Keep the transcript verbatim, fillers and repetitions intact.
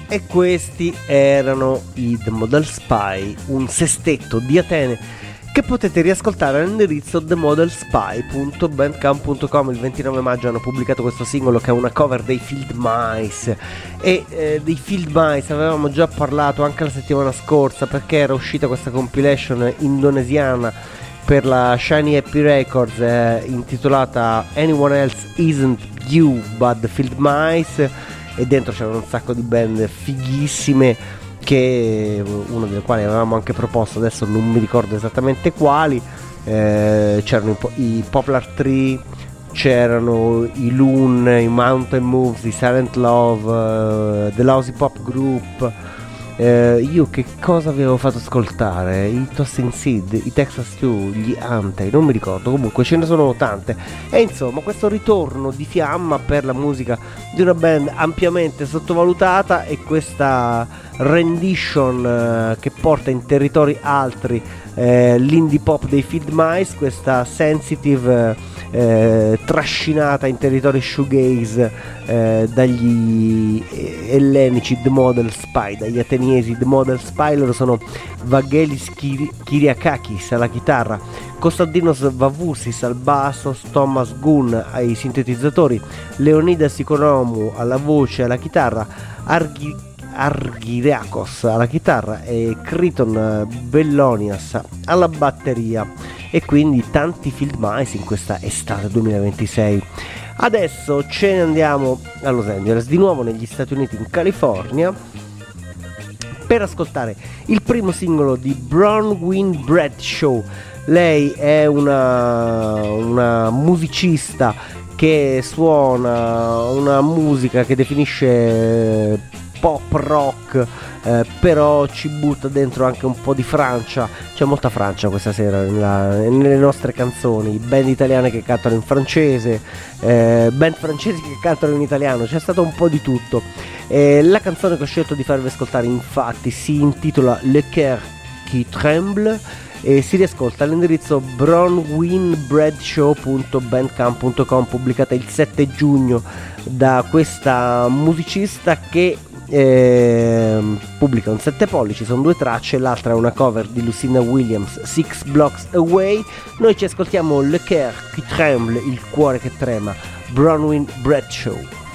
E questi erano i The Model Spy, un sestetto di Atene che potete riascoltare all'indirizzo the model spy punto bandcamp punto com. Il ventinove maggio hanno pubblicato questo singolo che è una cover dei Field Mice. E eh, dei Field Mice avevamo già parlato anche la settimana scorsa, perché era uscita questa compilation indonesiana per la Shiny Happy Records eh, intitolata Anyone Else Isn't You But The Field Mice, e dentro c'erano un sacco di band fighissime, che una delle quali avevamo anche proposto, adesso non mi ricordo esattamente quali. Eh, c'erano i, po- i Poplar Tree, c'erano i Loon, i Mountain Moves, i Silent Love, uh, The Lousy Pop Group. Eh, io che cosa avevo fatto ascoltare? I Tossing Seed, i Texas two, gli Ante, non mi ricordo, comunque ce ne sono tante. E insomma, questo ritorno di fiamma per la musica di una band ampiamente sottovalutata, e questa rendition eh, che porta in territori altri eh, l'indie pop dei Field Mice, questa sensitive eh, trascinata in territori shoegaze eh, dagli ellenici The Model Spy, dagli ateniesi The Model Spy. Loro sono Vangelis Kyriakakis alla chitarra, Konstantinos Vavousis al basso, Thomas Gunn ai sintetizzatori, Leonidas Ikonomou alla voce e alla chitarra, Arghi Argyriakos alla chitarra e Kriton Bellonias alla batteria. E quindi tanti Field Mice in questa estate duemilaventisei. Adesso ce ne andiamo a Los Angeles, di nuovo negli Stati Uniti, in California, per ascoltare il primo singolo di Bronwyn Bradshaw. Lei è una, una musicista che suona una musica che definisce pop rock, eh, però ci butta dentro anche un po' di Francia. C'è molta Francia questa sera nella, nelle nostre canzoni, band italiane che cantano in francese, eh, band francesi che cantano in italiano, c'è stato un po' di tutto. Eh, la canzone che ho scelto di farvi ascoltare infatti si intitola Le Coeur qui Tremble e si riascolta all'indirizzo bronwyn bradshaw punto bandcamp punto com, pubblicata il sette giugno da questa musicista che Eh, pubblica un sette pollici, sono due tracce, l'altra è una cover di Lucinda Williams, Six Blocks Away. Noi ci ascoltiamo Le Coeur qui Tremble, il cuore che trema, Bronwyn Bradshaw.